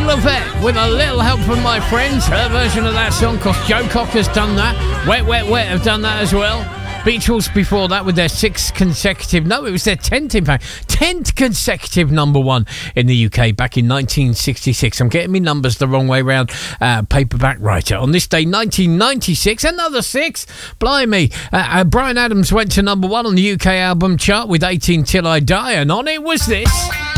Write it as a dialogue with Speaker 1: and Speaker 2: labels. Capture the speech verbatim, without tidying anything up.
Speaker 1: LaVette with a little help from my friends. Her version of that song, because Joe Cocker's done that. Wet, Wet, Wet have done that as well. Beatles before that with their sixth consecutive, no, it was their tenth, in fact, tenth consecutive number one in the U K back in nineteen sixty-six. I'm getting me numbers the wrong way round. Uh, paperback writer. On this day, nineteen ninety-six, another six. Blimey. Uh, uh, Bryan Adams went to number one on the U K album chart with eighteen Till I Die, and on it was this.